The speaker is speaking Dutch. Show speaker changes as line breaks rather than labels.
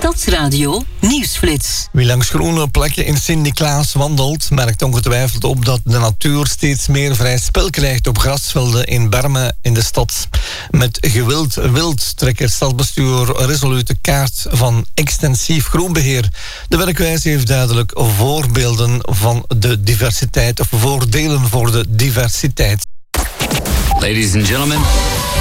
Stadsradio Nieuwsflits.
Wie langs groene plekken in Sint-Niklaas wandelt, merkt ongetwijfeld op dat de natuur steeds meer vrij spel krijgt op grasvelden in Bermen in de stad. Met gewild wild trekt het stadsbestuur resoluut de kaart van extensief groenbeheer. De werkwijze heeft duidelijk voorbeelden van de diversiteit, of voordelen voor de diversiteit.
Ladies and gentlemen.